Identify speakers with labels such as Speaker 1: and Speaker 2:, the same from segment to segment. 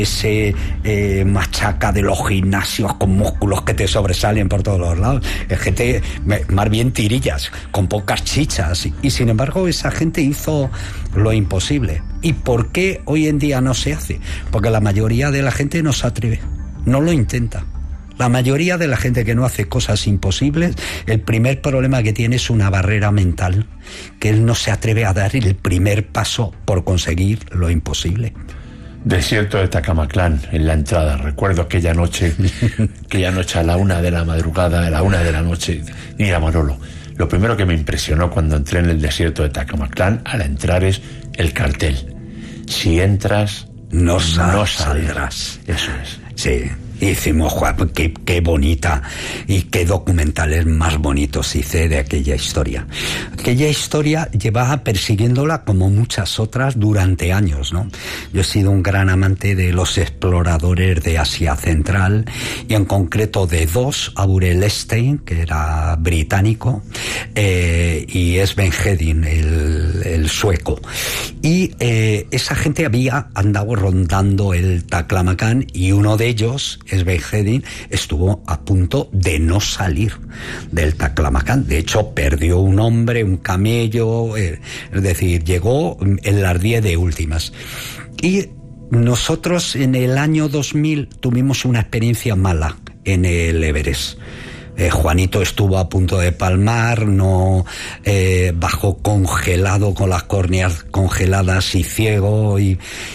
Speaker 1: ese machaca de los gimnasios con músculos que te sobresalen por todos los lados. Es gente, más bien tirillas, con pocas chichas. Y sin embargo, esa gente hizo lo imposible. ¿Y por qué hoy en día no se hace? Porque la mayoría de la gente no se atreve, no lo intenta. La mayoría de la gente que no hace cosas imposibles, el primer problema que tiene es una barrera mental, que él no se atreve a dar el primer paso por conseguir lo imposible.
Speaker 2: Desierto de Tacamaclán, en la entrada. Recuerdo aquella noche a la 1 de la madrugada, a la 1 de la noche. Mira, Manolo, lo primero que me impresionó cuando entré en el desierto de Tacamaclán, al entrar, es el cartel. Si entras, no saldrás. Eso es.
Speaker 1: Sí. Hicimos, qué bonita y qué documentales más bonitos hice de aquella historia. Aquella historia llevaba persiguiéndola como muchas otras durante años, ¿no? Yo he sido un gran amante de los exploradores de Asia Central y en concreto de dos, Aurel Stein, que era británico, y Sven Hedin, el sueco. Y esa gente había andado rondando el Taklamakan y uno de ellos, Sven Hedin, estuvo a punto de no salir del Taklamakan. De hecho, perdió un hombre, un camello, es decir, llegó en las 10 de últimas. Y nosotros en el año 2000 tuvimos una experiencia mala en el Everest. Juanito estuvo a punto de palmar, bajó congelado, con las córneas congeladas y ciego, y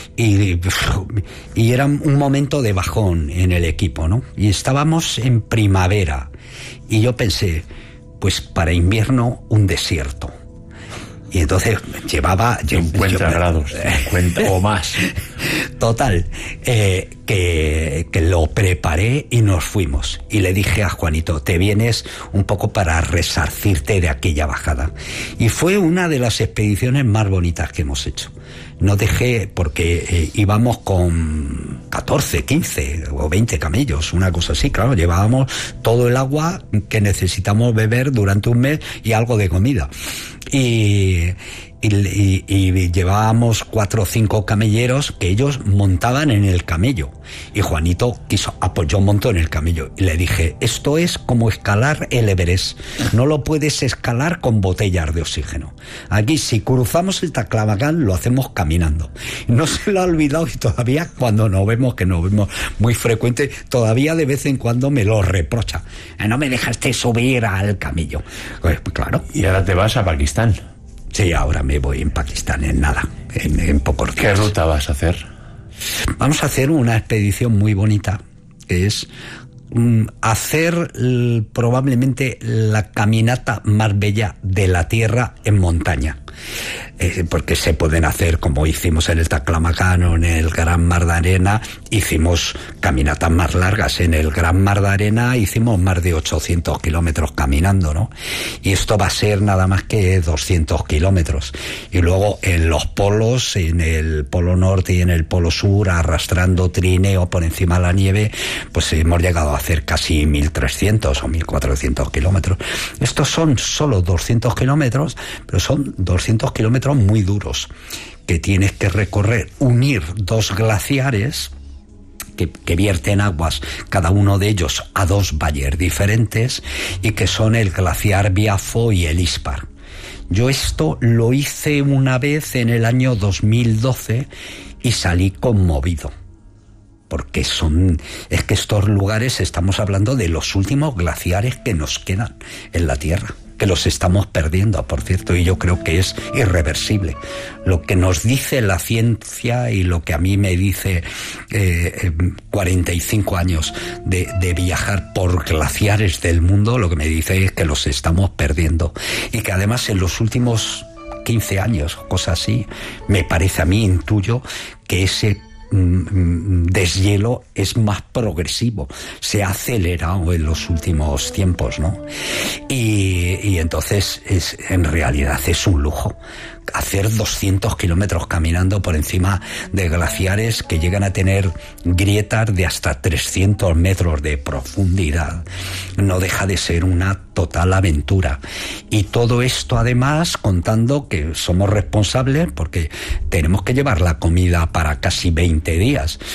Speaker 1: era un momento de bajón en el equipo, ¿no? Y estábamos en primavera y yo pensé, pues para invierno un desierto. Y entonces llevaba
Speaker 2: 50 grados, 50 o más.
Speaker 1: Total, que lo preparé y nos fuimos. Y le dije a Juanito, te vienes un poco para resarcirte de aquella bajada. Y fue una de las expediciones más bonitas que hemos hecho. No dejé, porque íbamos con 14, 15 o 20 camellos, una cosa así, claro, llevábamos todo el agua que necesitamos beber durante un mes y algo de comida. Y llevábamos 4 o 5 camelleros que ellos montaban en el camello. Y Juanito apoyó un montón en el camello. Y le dije, esto es como escalar el Everest. No lo puedes escalar con botellas de oxígeno. Aquí, si cruzamos el Taklamakan, lo hacemos caminando. No se lo ha olvidado y todavía cuando nos vemos muy frecuente, todavía de vez en cuando me lo reprocha. No me dejaste subir al camello. Pues claro.
Speaker 2: Y ahora te vas a Pakistán.
Speaker 1: Sí, ahora me voy en Pakistán en nada, en pocos días.
Speaker 2: ¿Qué ruta vas a hacer?
Speaker 1: Vamos a hacer una expedición muy bonita, que es hacer probablemente la caminata más bella de la Tierra en montaña. Porque se pueden hacer, como hicimos en el Taklamakan o en el Gran Mar de Arena, hicimos caminatas más largas. En el Gran Mar de Arena hicimos más de 800 kilómetros caminando, ¿no? Y esto va a ser nada más que 200 kilómetros. Y luego en los polos, en el Polo Norte y en el Polo Sur, arrastrando trineo por encima de la nieve, pues hemos llegado a hacer casi 1.300 o 1.400 kilómetros. Estos son solo 200 kilómetros, pero son 200 kilómetros muy duros, que tienes que recorrer, unir 2 glaciares que vierten aguas, cada uno de ellos a 2 valles diferentes, y que son el glaciar Biafo y el Ispar. Yo esto lo hice una vez en el año 2012 y salí conmovido. Porque es que estos lugares, estamos hablando de los últimos glaciares que nos quedan en la Tierra, que los estamos perdiendo, por cierto, y yo creo que es irreversible. Lo que nos dice la ciencia y lo que a mí me dice 45 años de viajar por glaciares del mundo, lo que me dice es que los estamos perdiendo. Y que además en los últimos 15 años, cosas así, me parece a mí, intuyo, que ese deshielo es más progresivo, se ha acelerado en los últimos tiempos, ¿no? Y entonces en realidad es un lujo hacer 200 kilómetros caminando por encima de glaciares que llegan a tener grietas de hasta 300 metros de profundidad. No deja de ser una total aventura. Y todo esto además contando que somos responsables porque tenemos que llevar la comida para casi 20 días.